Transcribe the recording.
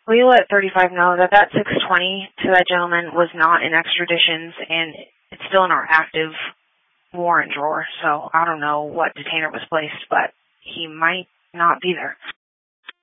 We let 35 know that that 620 to that gentleman was not in extraditions, and it's still in our active warrant drawer, so I don't know what detainer was placed, but he might not be there.